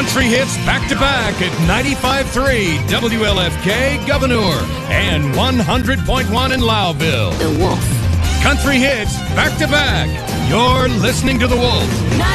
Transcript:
Country hits back-to-back at 95.3 WLFK Governor and 100.1 in Lowville. The Wolf. Country hits back-to-back. You're listening to The Wolf.